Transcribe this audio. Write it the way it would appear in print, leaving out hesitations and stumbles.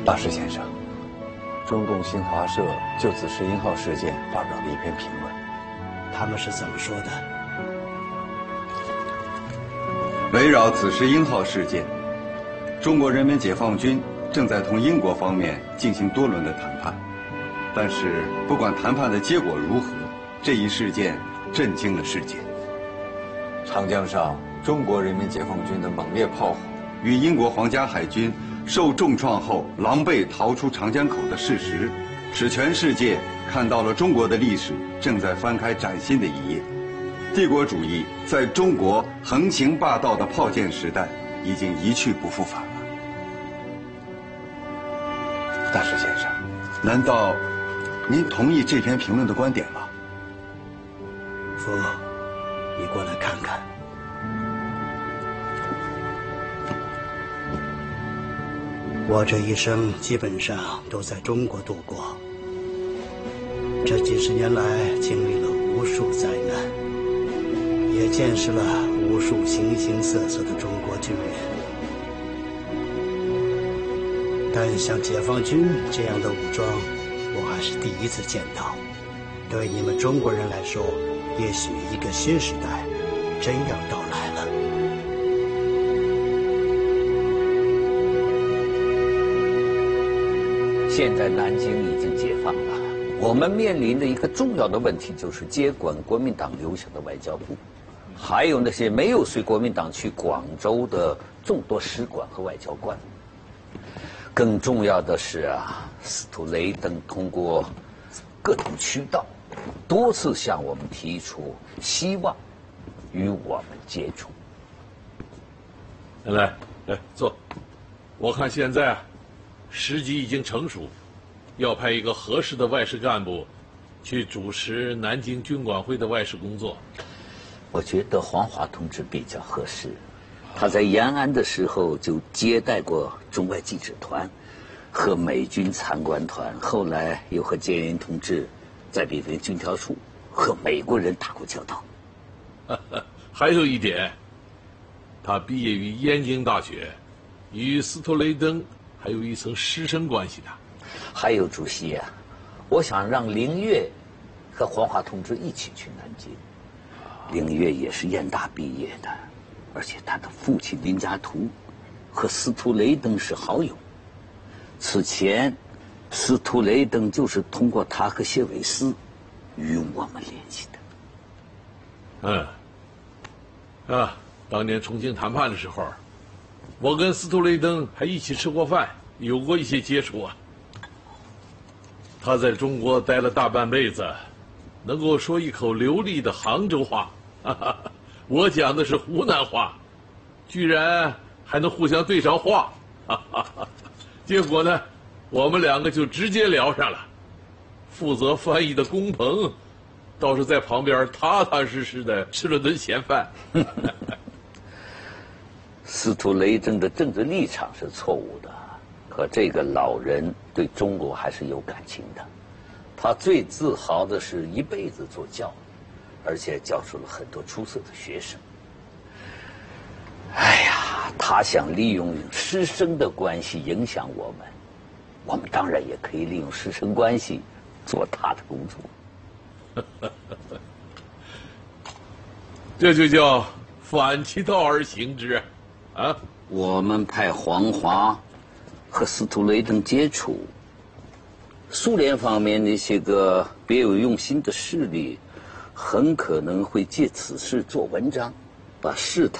大石先生，中共新华社就紫石英号事件发表了一篇评论， 他们是怎么说的？ 围绕紫石英号事件，中国人民解放军正在同英国方面进行多轮的谈判，但是不管谈判的结果如何，这一事件震惊了世界。 长江上，中国人民解放军的猛烈炮火与英国皇家海军受重创后狼狈逃出长江口的事实，使全世界看到了中国的历史正在翻开崭新的一页。帝国主义在中国横行霸道的炮舰时代已经一去不复返了。 大石先生， 难道您同意这篇评论的观点吗？ 夫，你过来看看。我这一生基本上都在中国度过，这几十年来经历了无数灾难，也见识了无数形形色色的中国军人。但像解放军这样的武装，我还是第一次见到。对你们中国人来说，也许一个新时代真要到来了。 现在南京已经解放了，我们面临的一个重要的问题就是接管国民党留下的外交部，还有那些没有随国民党去广州的众多使馆和外交官。更重要的是啊，司徒雷登通过各种渠道多次向我们提出希望与我们接触。 来坐。我看现在啊，时机已经成熟，要派一个合适的外事干部去主持南京军管会的外事工作。 我觉得黄华同志比较合适，他在延安的时候就接待过中外记者团和美军参观团，后来又和建仁同志在北京军调处和美国人打过交道。 还有一点，他毕业于燕京大学，与司徒雷登还有一层师生关系的。 还有主席啊，我想让凌月和黄华同志一起去南京。凌月也是燕大毕业的，而且他的父亲林家图和司徒雷登是好友。此前，司徒雷登就是通过他和谢伟思与我们联系的。 当年重庆谈判的时候，我跟司徒雷登还一起吃过饭，有过一些接触啊。他在中国待了大半辈子，能够说一口流利的杭州话，我讲的是湖南话，居然还能互相对上话，结果呢，我们两个就直接聊上了。负责翻译的龚鹏，倒是在旁边踏踏实实的吃了顿闲饭。 司徒雷登的政治立场是错误的，可这个老人对中国还是有感情的。他最自豪的是一辈子做教育，而且教出了很多出色的学生。哎呀，他想利用师生的关系影响我们，我们当然也可以利用师生关系做他的工作。 这就叫反其道而行之啊！ 我们派黄华和司徒雷登接触，苏联方面那些个别有用心的势力，很可能会借此事做文章，把事态